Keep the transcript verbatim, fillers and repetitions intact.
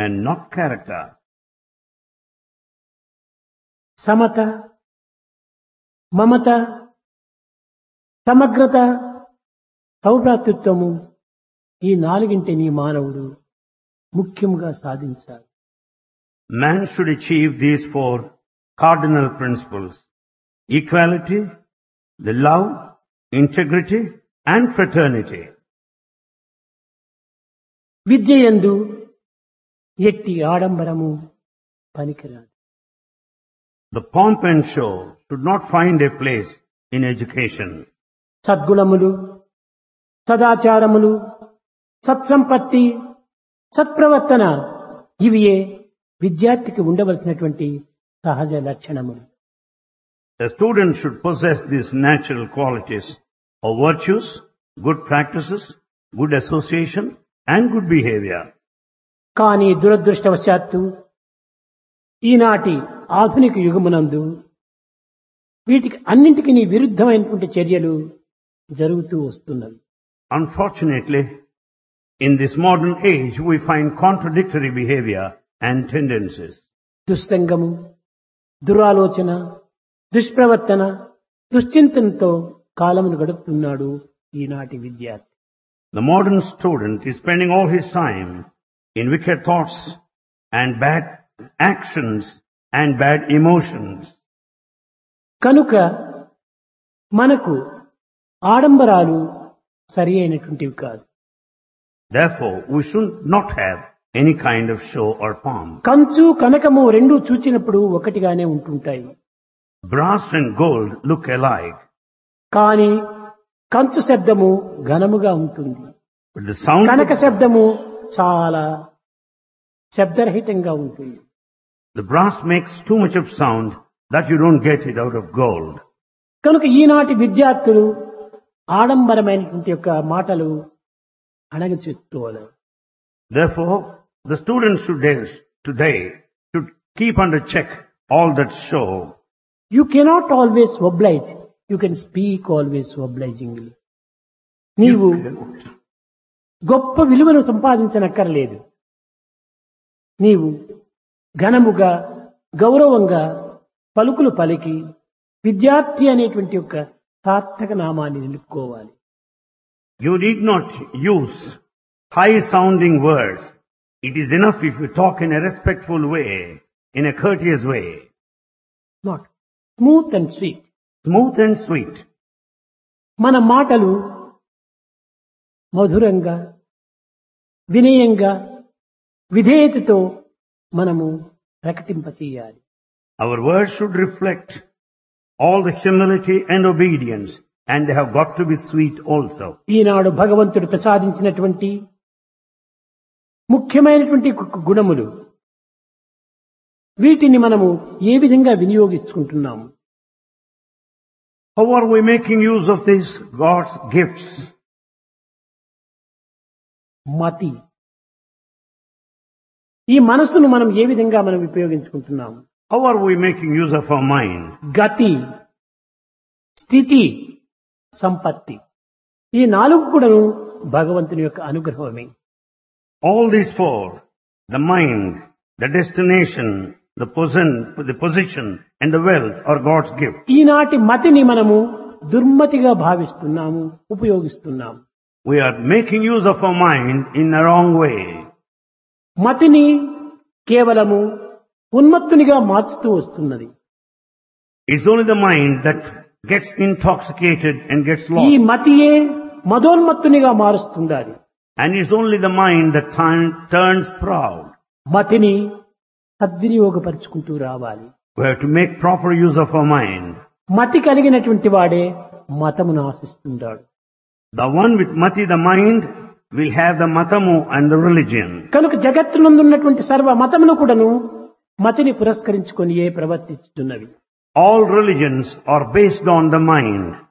and not character. Samata, మమత, సమగ్రత, సౌభ్రాతృత్వము ఈ నాలుగింటిని మానవుడు ముఖ్యంగా సాధించాలి. Man should achieve these four cardinal principles: equality, the love, integrity, and fraternity. విద్యయందు ఎట్టి ఆడంబరము పనికిరాదు. The pomp and show should not find a place in education. సద్గుణములు, సదాచారములు, సత్సంపత్తి, సత్ప్రవర్తన ఇవియే విద్యార్థికి ఉండవలసినటువంటి సహజ లక్షణములు. A student should possess these natural qualities of virtues, good practices, good association, and good behavior. కానీ దురదృష్టవశాత్తు ఈనాటి ఆధునిక యుగమునందు వీటికి అన్నింటికి విరుద్ధమైనటువంటి చర్యలు జరుగుతూ వస్తున్నవి. Unfortunately, in this modern age, we find contradictory behavior and tendencies. దుస్సంగము, దురాలోచన, దుష్ప్రవర్తన, దుశ్చింతనతో కాలమును గడుపుతున్నాడు ఈనాటి విద్యార్థి. The modern student is spending all his time in wicked thoughts and bad actions and bad emotions. కనుక మనకు ఆడంబరాలు సరి అయినటువంటివి కాదు. Therefore, we should not have any kind of show or pomp. కంచు కనకము రెండు చూచినప్పుడు ఒకటిగానే ఉంటుంటాయి. Brass and gold look alike. కానీ కంచు శబ్దము ఘనముగా ఉంటుంది. But the sound Kanaka of శబ్దము చాలా శబ్దరహితంగా ఉంటుంది. the brass makes too much of sound that you don't get it out of gold. కనుక ఈనాటి విద్యార్థులు ఆడంబరమైనటువంటి యొక్క మాటలు అణగచెట్టుకోవాలి. Therefore, the students today, today should keep under check all that show. You cannot always oblige. You can speak always obligingly. నీవు గొప్ప విలువను సంపాదించనక్కర్లేదు. నీవు ఘనముగా, గౌరవంగా పలుకులు పలికి విద్యార్థి అనేటువంటి యొక్క సార్థక నామాన్ని నిలుపుకోవాలి. You need not use high-sounding words. It is enough if you talk in a respectful way, in a courteous way. Not smooth and sweet. Smooth and sweet. మన మాటలు మధురంగా, వినయంగా, విధేయతతో మనము ప్రకటింపచేయాలి. Our words should reflect all the humility and obedience, and they have got to be sweet also. ఈనాడు భగవంతుడు ప్రసాదించినటువంటి ముఖ్యమైనటువంటి గుణములు వీటిని మనము ఏ విధంగా వినియోగించుకుంటున్నాము? How are we making use of these God's gifts? మతి, ఈ మనస్సును మనం ఏ విధంగా మనం ఉపయోగించుకుంటున్నాము? How are we making use of our mind? గతి, స్థితి, సంపత్తి ఈ నాలుగు కూడాను భగవంతుని యొక్క అనుగ్రహమే. All these four, the mind, the destination, the position, the position and the wealth are God's gift. ఈనాటి మతిని మనము దుర్మతిగా భావిస్తున్నాము, ఉపయోగిస్తున్నాము. We are making use of our mind in a wrong way. మతిని కేవలము ఉన్మత్తునిగా మార్చుతూ వస్తున్నది. It's only the mind that gets intoxicated and gets ఈ lost. మతియే మదోన్మత్తునిగా మారుస్తుండాలి. And it's only the mind that turn- turns proud. మతిని సద్వినియోగపరుచుకుంటూ రావాలి. We have to make proper use of our mind. మతి కలిగినటువంటి వాడే మతమును ఆశిస్తుంటాడు. The one with mati, the mind, will have the matamu and the religion. కనుక జగత్తునందున్నటువంటి సర్వ మతములు కూడాను మతిని పురస్కరించుకొని ఏ ప్రవర్తిస్తున్నవి. All religions are based on the mind.